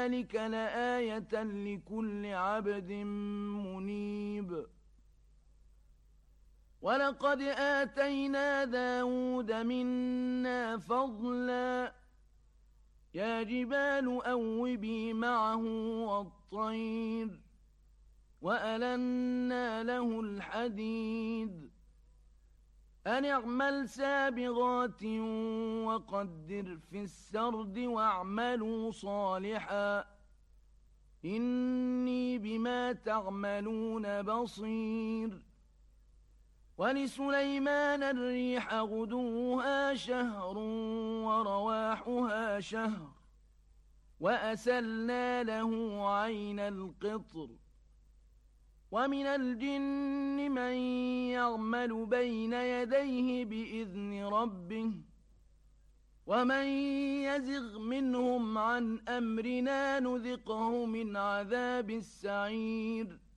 ذلك لآية لكل عبد منيب. ولقد آتينا داود منا فضلا يا جبال أوبي معه والطير وألنا له الحديد أن اعمل سابغات وقدر في السرد واعملوا صالحا إني بما تعملون بصير. ولسليمان الريح غدوها شهر ورواحها شهر وأسلنا له عين القطر. ومن الجن من يعمل بين يديه بإذن ربه ومن يزغ منهم عن أمرنا نذقه من عذاب السعير.